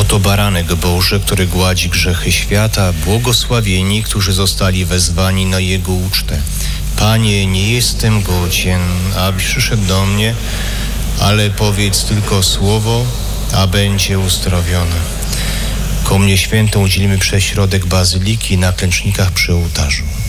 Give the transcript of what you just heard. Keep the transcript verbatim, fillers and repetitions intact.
Oto baranek Boży, który gładzi grzechy świata, błogosławieni, którzy zostali wezwani na Jego ucztę. Panie, nie jestem godzien, abyś przyszedł do mnie, ale powiedz tylko słowo, a będzie uzdrowione. Komunię świętą udzielimy przez środek bazyliki na klęcznikach przy ołtarzu.